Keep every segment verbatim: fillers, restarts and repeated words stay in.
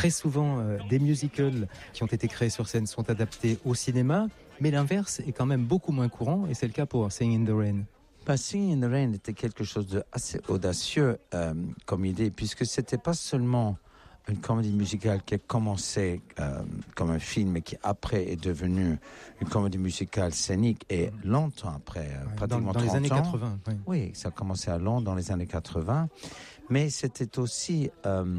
très souvent, euh, des musicals qui ont été créés sur scène sont adaptés au cinéma, mais l'inverse est quand même beaucoup moins courant, et c'est le cas pour Singing in the Rain. Bah, Singing in the Rain était quelque chose d'assez audacieux euh, comme idée, puisque c'était pas seulement une comédie musicale qui a commencé euh, comme un film et qui après est devenue une comédie musicale scénique et longtemps après, euh, Ouais, pratiquement dans, dans les années ans. quatre-vingts. Oui. Oui, ça a commencé à Londres dans les années quatre-vingts, mais c'était aussi euh,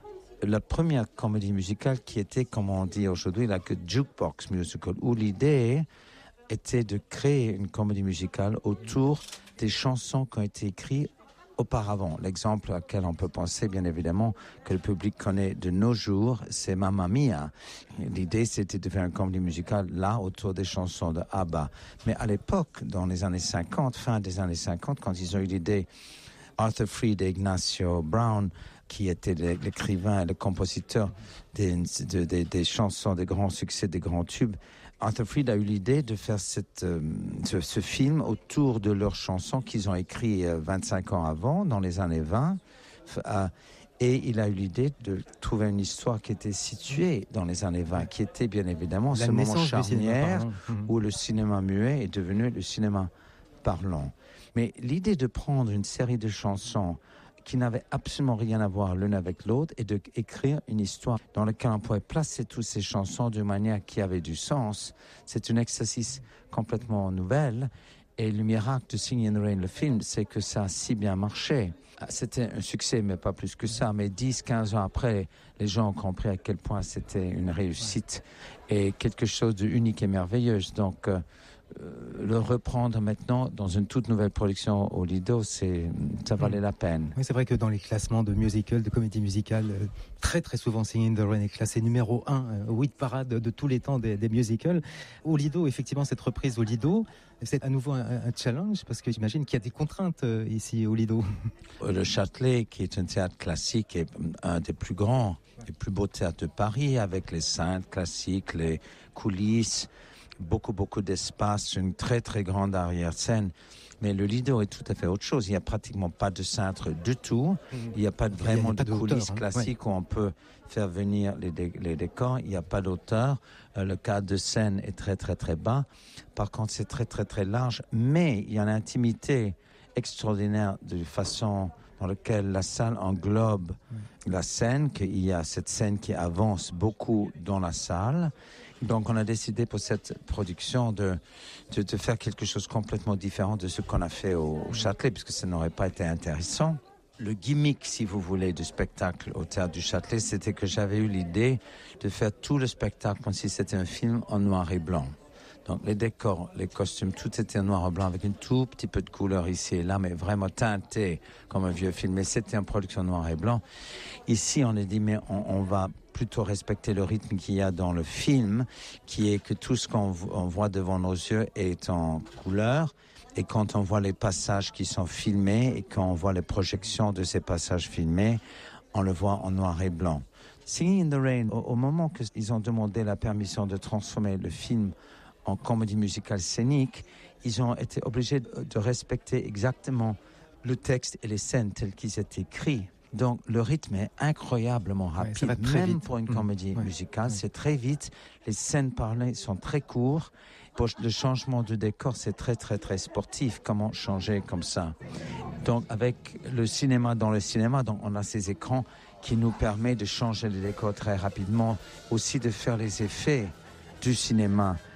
la première comédie musicale qui était, comme on dit aujourd'hui, là, que jukebox musical, où l'idée était de créer une comédie musicale autour des chansons qui ont été écrites auparavant. L'exemple auquel on peut penser, bien évidemment, que le public connaît de nos jours, c'est Mamma Mia. L'idée, c'était de faire une comédie musicale là, autour des chansons de ABBA. Mais à l'époque, dans les années cinquante, fin des années cinquante, quand ils ont eu l'idée, Arthur Freed et Ignacio Brown, qui étaient l'écrivain et le compositeur des, de, des, des chansons, des grands succès, des grands tubes, Arthur Freed a eu l'idée de faire cette, euh, ce, ce film autour de leurs chansons qu'ils ont écrites euh, vingt-cinq ans avant, dans les années vingt. Euh, et il a eu l'idée de trouver une histoire qui était située dans les années vingt, qui était bien évidemment La ce moment cinéma, charnière mmh. où le cinéma muet est devenu le cinéma parlant. Mais l'idée de prendre une série de chansons qui n'avaient absolument rien à voir l'une avec l'autre et d'écrire une histoire dans laquelle on pourrait placer toutes ces chansons d'une manière qui avait du sens, c'est un exercice complètement nouvel. Et le miracle de Singing in the Rain, le film, c'est que ça a si bien marché. C'était un succès, mais pas plus que ça. Mais dix, quinze ans après, les gens ont compris à quel point c'était une réussite et quelque chose d'unique et merveilleux. Donc, euh, Euh, le reprendre maintenant dans une toute nouvelle production au Lido, c'est, ça valait mmh. la peine. Oui, c'est vrai que dans les classements de musicals, de comédies musicales, euh, très très souvent Singing in the Rain est classé numéro un euh, au hit parade de tous les temps des, des musicals. Au Lido, effectivement, cette reprise au Lido, c'est à nouveau un, un challenge parce que j'imagine qu'il y a des contraintes euh, ici au Lido. Le Châtelet, qui est un théâtre classique, est un des plus grands et plus beaux théâtres de Paris, avec les scènes classiques, les coulisses, beaucoup, beaucoup d'espace, une très, très grande arrière-scène. Mais le Lido est tout à fait autre chose. Il n'y a pratiquement pas de cintre du tout. Il n'y a pas de, vraiment de coulisses classiques où on peut faire venir les, dé- les décors. Il n'y a pas d'auteur. Euh, le cadre de scène est très, très, très bas. Par contre, c'est très, très, très large. Mais il y a une intimité extraordinaire de façon dans laquelle la salle englobe la scène, qu'il y a cette scène qui avance beaucoup dans la salle. Donc, on a décidé pour cette production de, de, de faire quelque chose complètement différent de ce qu'on a fait au, au Châtelet, puisque ça n'aurait pas été intéressant. Le gimmick, si vous voulez, du spectacle au Théâtre du Châtelet, c'était que j'avais eu l'idée de faire tout le spectacle comme si c'était un film en noir et blanc. Donc, les décors, les costumes, tout était en noir et blanc avec un tout petit peu de couleur ici et là, mais vraiment teinté comme un vieux film. Mais c'était en production noir et blanc. Ici, on a dit, mais on, on va plutôt respecter le rythme qu'il y a dans le film, qui est que tout ce qu'on on voit devant nos yeux est en couleur. Et quand on voit les passages qui sont filmés et quand on voit les projections de ces passages filmés, on le voit en noir et blanc. Singing in the Rain, au, au moment qu'ils ont demandé la permission de transformer le film en comédie musicale scénique, ils ont été obligés de, de respecter exactement le texte et les scènes tels qu'ils étaient écrits. Donc, le rythme est incroyablement rapide, ouais, même vite. pour une comédie mmh, musicale. Ouais. C'est très vite. Les scènes parlées sont très courtes. Pour le changement de décor, c'est très, très, très sportif. Comment changer comme ça? Donc, avec le cinéma dans le cinéma, donc on a ces écrans qui nous permettent de changer les décors très rapidement. Aussi de faire les effets du cinéma